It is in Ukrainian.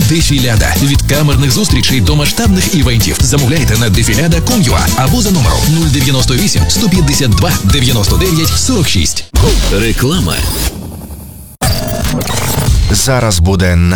Дефіляда. Від камерних зустрічей до масштабних івентів. Замовляйте на defilada.com.ua або за номером 098 152 99 46. Реклама. Зараз буде